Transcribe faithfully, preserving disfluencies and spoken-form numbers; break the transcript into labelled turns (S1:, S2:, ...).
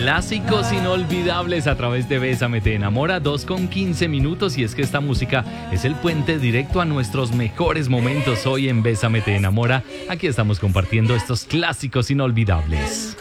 S1: Clásicos inolvidables a través de Bésame Te Enamora, dos con quince minutos, y es que esta música es el puente directo a nuestros mejores momentos hoy en Bésame Te Enamora. Aquí estamos compartiendo estos clásicos inolvidables.